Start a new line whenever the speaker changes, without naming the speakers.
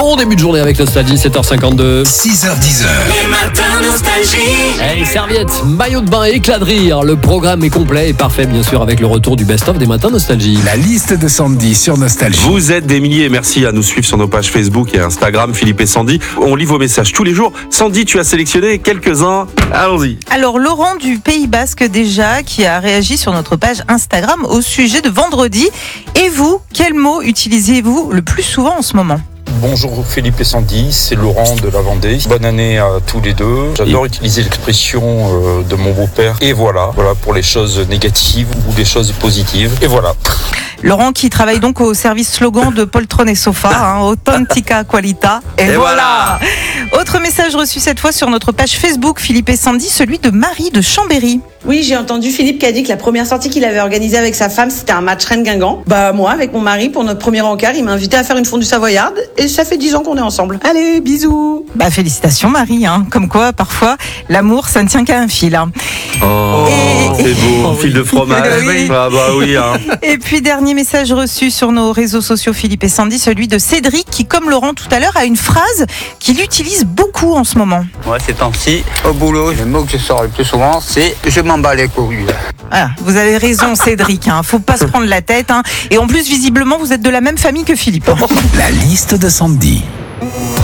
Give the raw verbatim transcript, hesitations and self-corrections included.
Bon début de journée avec Nostalgie, sept heures cinquante-deux.
six heures dix.
Les matins Nostalgie.
Hey, serviette, maillot de bain et éclat de rire. Le programme est complet et parfait, bien sûr, avec le retour du best-of des matins Nostalgie.
La liste de Sandy sur Nostalgie.
Vous êtes des milliers, merci à nous suivre sur nos pages Facebook et Instagram, Philippe et Sandy. On lit vos messages tous les jours. Sandy, tu as sélectionné quelques-uns. Allons-y.
Alors Laurent du Pays Basque déjà qui a réagi sur notre page Instagram au sujet de vendredi. Et vous, quel mot utilisez-vous le plus souvent en ce moment ?
Bonjour Philippe et Sandy, c'est Laurent de la Vendée. Bonne année à tous les deux. J'adore utiliser l'expression euh, de mon beau-père. Et voilà, voilà pour les choses négatives ou les choses positives. Et voilà.
Laurent qui travaille donc au service slogan de Poltron et Sofa, hein, Authentica Qualita. Et,
Et
voilà. Autre message reçu cette fois sur notre page Facebook, Philippe et Sandy, celui de Marie de Chambéry.
Oui, j'ai entendu Philippe qui a dit que la première sortie qu'il avait organisée avec sa femme, c'était un match Rennes-Guingamp. Bah moi, avec mon mari, pour notre premier encart, il m'a invité à faire une fondue savoyarde et ça fait dix ans qu'on est ensemble. Allez, bisous.
Bah félicitations Marie, hein. Comme quoi parfois l'amour ça ne tient qu'à un fil. Hein.
Oh,
Et-
c'est beau, fil de fromage.
Oui.
Ah bah oui, hein.
Et puis dernier message reçu sur nos réseaux sociaux Philippe et Sandy, celui de Cédric qui, comme Laurent tout à l'heure, a une phrase qu'il utilise beaucoup en ce moment.
Moi, ces temps-ci, au boulot, le mot que je sors le plus souvent, c'est « je m'en bats les couilles ».
Voilà, vous avez raison Cédric, hein. Faut pas se prendre la tête. Hein. Et en plus visiblement vous êtes de la même famille que Philippe.
La liste de Sandy.